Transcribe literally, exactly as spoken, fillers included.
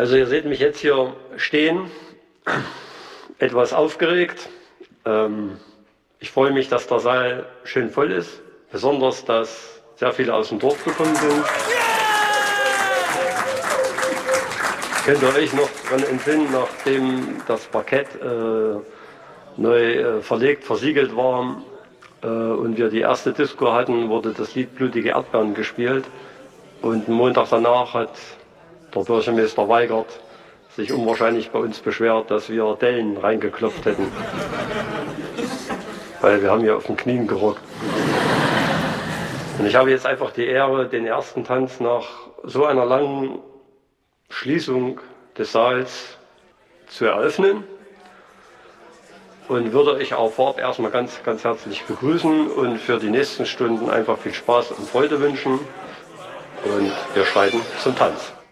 Also ihr seht mich jetzt hier stehen, etwas aufgeregt. Ähm, ich freue mich, dass der Saal schön voll ist, besonders, dass sehr viele aus dem Dorf gekommen sind. Könnt ihr euch noch daran entsinnen, nachdem das Parkett äh, neu äh, verlegt, versiegelt war äh, und wir die erste Disco hatten, wurde das Lied Blutige Erdbeeren gespielt. Und einen Montag danach hat der Bürgermeister Weigert sich unwahrscheinlich bei uns beschwert, dass wir Dellen reingeklopft hätten. Weil wir haben hier auf den Knien gerockt. Und ich habe jetzt einfach die Ehre, den ersten Tanz nach so einer langen Schließung des Saals zu eröffnen. Und würde euch auch vorab erstmal ganz, ganz herzlich begrüßen und für die nächsten Stunden einfach viel Spaß und Freude wünschen. Und wir schreiten zum Tanz.